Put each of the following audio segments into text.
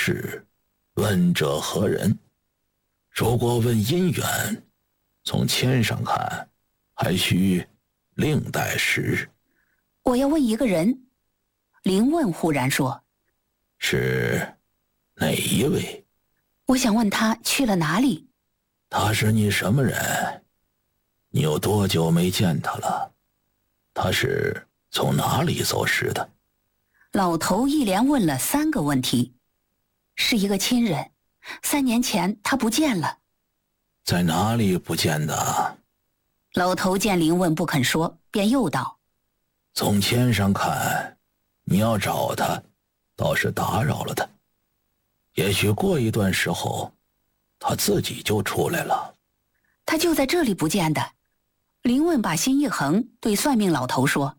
事，问者何人？如果问姻缘，从签上看，还需另待时日。 我要问一个人。林问忽然说。 是哪一位？ 我想问他去了哪里。 他是你什么人？你有多久没见他了？他是从哪里走失的？ 老头一连问了3个问题。是一个亲人，3年前他不见了。 在哪里不见的？ 老头见林问不肯说，便又道： 从签上看，你要找他，倒是打扰了他。也许过一段时候，他自己就出来了。 他就在这里不见的。林问把心一横，对算命老头说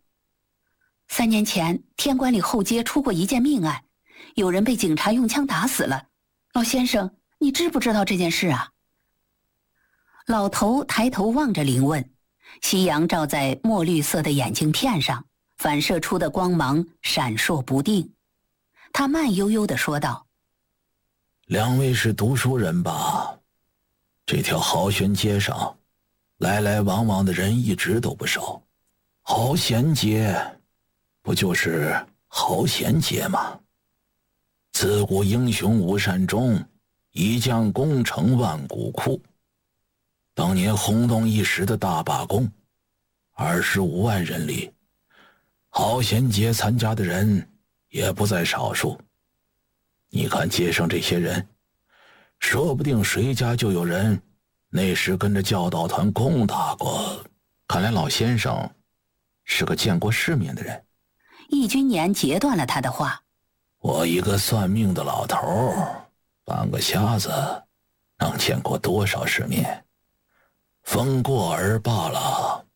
：3年前天管里后街出过一件命案，有人被警察用枪打死了。老先生，你知不知道这件事啊？老头抬头望着林问，夕阳照在墨绿色的眼镜片上，反射出的光芒闪烁不定。他慢悠悠地说道： 两位是读书人吧？这条豪轩街上来来往往的人一直都不少。豪贤街不就是豪贤街吗？自古英雄无善终，一将功成万骨枯。当年轰动一时的大罢工，25万人里，豪贤节参加的人也不在少数。你看街上这些人，说不定谁家就有人那时跟着教导团攻打过。看来老先生是个见过世面的人。 易君年截断了他的话： 我一个算命的老头，半个瞎子，能见过多少世面？风过而罢了。